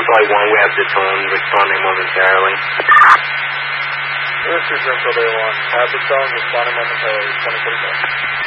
Flight 1, we have the tone responding momentarily. This is Central Day 1. Have the tone responding momentarily. 2045.